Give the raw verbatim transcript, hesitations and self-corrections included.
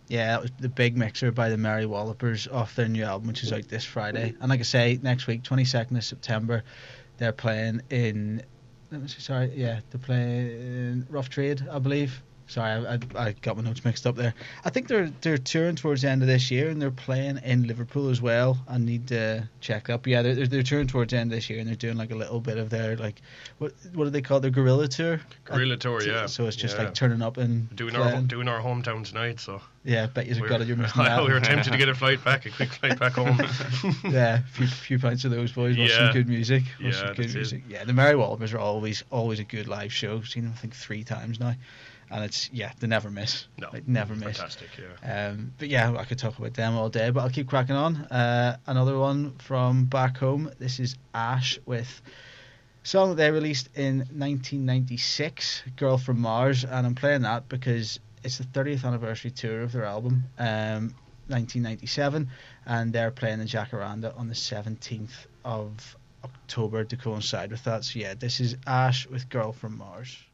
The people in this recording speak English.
Yeah, that was the Big Mixer by the Merry Wallopers off their new album, which is out this Friday. And like I say, next week, twenty-second of September, they're playing in. Let me see, sorry, yeah, they're playing in Rough Trade, I believe. Sorry, I, I, I got my notes mixed up there. I think they're they're touring towards the end of this year, and they're playing in Liverpool as well. I need to check up. Yeah, they're they're touring towards the end of this year, and they're doing like a little bit of their like what what do they call it? Their guerrilla tour? Guerrilla tour, yeah. So it's just yeah. like turning up and doing playing. our doing our hometown tonight. So yeah, bet you've we're, got it. You're missing that. we were tempted to get a flight back, a quick flight back home. Yeah, a few, few pints of those boys. Watch Yeah. some good music. Watch Yeah, some good that's it. music. Yeah, the Merry Wallopers are always always a good live show. I've seen them I think three times now, and it's yeah they never miss. No, like, never miss. fantastic. Yeah. Um, but yeah, I could talk about them all day, but I'll keep cracking on. Uh, another one from back home. This is Ash with a song that they released in nineteen ninety-six, Girl from Mars, and I'm playing that because it's the thirtieth anniversary tour of their album, um, nineteen ninety-seven, and they're playing in Jacaranda on the seventeenth of October to coincide with that. So yeah, this is Ash with Girl from Mars.